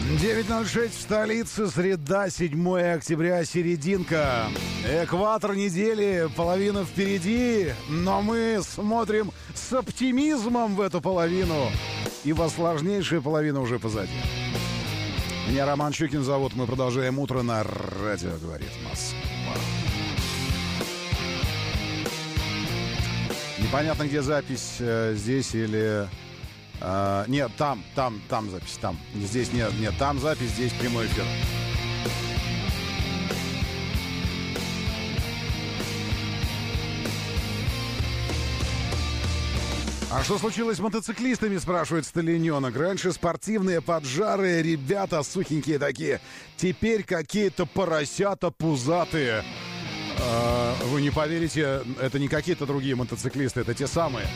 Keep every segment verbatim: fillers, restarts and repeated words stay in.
девять ноль шесть в столице, среда, седьмое октября, серединка. Экватор недели, половина впереди, но мы смотрим с оптимизмом в эту половину. Ибо сложнейшая половина уже позади. Меня Роман Щукин зовут, мы продолжаем утро на радио «Говорит Москва». Непонятно, где запись, э, здесь или... Uh, нет, там, там, там запись, там. Здесь нет, нет, там запись, здесь прямой эфир. А что случилось с мотоциклистами, спрашивает Сталиненок. Раньше спортивные, поджарые ребята, сухенькие такие. Теперь какие-то поросята пузатые. Uh, вы не поверите, это не какие-то другие мотоциклисты, это те самые.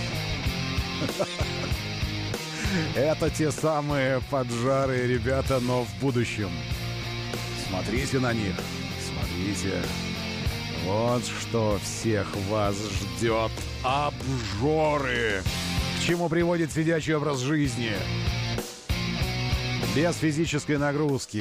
Это те самые поджарые ребята, но в будущем. Смотрите на них, смотрите. Вот что всех вас ждет. Обжоры. К чему приводит сидячий образ жизни? Без физической нагрузки.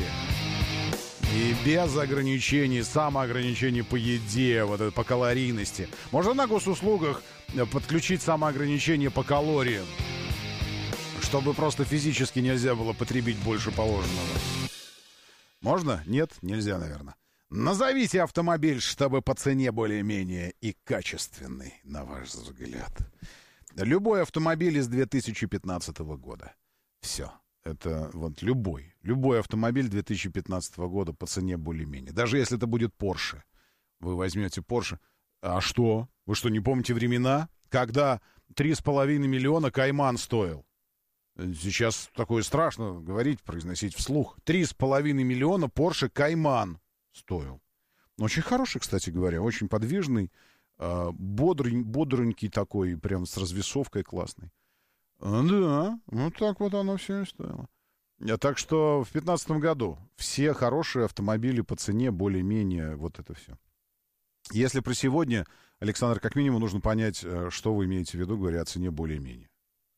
И без ограничений, самоограничений по еде, вот это, по калорийности. Можно на госуслугах подключить самоограничение по калориям, чтобы просто физически нельзя было потребить больше положенного. Можно? Нет? Нельзя, наверное. Назовите автомобиль, чтобы по цене более-менее и качественный, на ваш взгляд. Любой автомобиль из две тысячи пятнадцатого года. Все. Это вот любой. Любой автомобиль две тысячи пятнадцатого года по цене более-менее. Даже если это будет Porsche. Вы возьмете Porsche. А что? Вы что, не помните времена, когда три с половиной миллиона Кайман стоил? Сейчас такое страшно говорить, произносить вслух. Три с половиной миллиона Porsche Кайман стоил. Очень хороший, кстати говоря, очень подвижный, бодрый, бодренький такой, прям с развесовкой классный. Да, вот так вот оно все и стоило. Так что в пятнадцатом году все хорошие автомобили по цене более-менее вот это все. Если про сегодня, Александр, как минимум нужно понять, что вы имеете в виду, говоря о цене более-менее.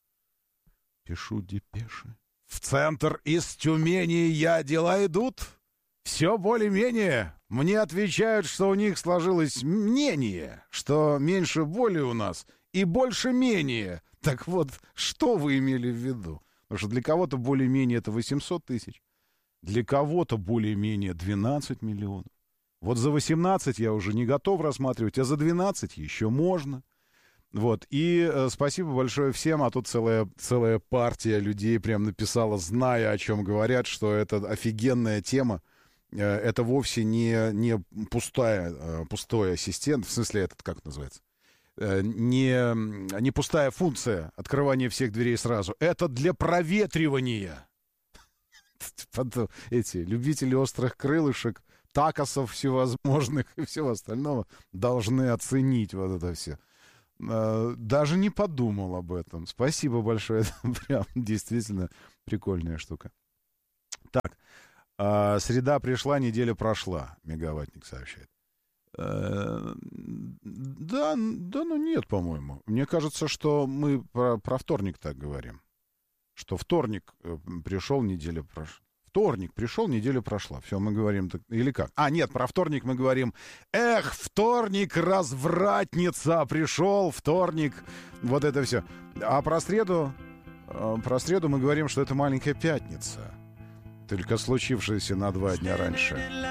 Пишу депеши. В центр из Тюмени я дела идут. Все более-менее. Мне отвечают, что у них сложилось мнение, что меньше боли у нас и больше менее. Так вот, что вы имели в виду? Потому что для кого-то более-менее это восемьсот тысяч, для кого-то более-менее двенадцать миллионов. Вот за восемнадцать я уже не готов рассматривать, а за двенадцать еще можно. Вот, и э, спасибо большое всем, а тут целая, целая партия людей прям написала, зная, о чем говорят, что это офигенная тема, э, это вовсе не, не пустая, э, пустой ассистент, в смысле, этот, как это называется, э, не, не пустая функция открывания всех дверей сразу, это для проветривания. Эти любители острых крылышек, такосов всевозможных и всего остального должны оценить вот это все. Даже не подумал об этом. Спасибо большое. Это прям действительно прикольная штука. Так, э, среда пришла, неделя прошла, Мегаваттник сообщает. Э, да, да, ну нет, по-моему. Мне кажется, что мы про, про вторник так говорим. Что вторник пришел, неделя прошла. Вторник пришел, неделя прошла. Все, мы говорим... Так, или как? А, нет, про вторник мы говорим... Эх, вторник, развратница, пришел вторник. Вот это все. А про среду... Про среду мы говорим, что это маленькая пятница. Только случившаяся на два дня раньше.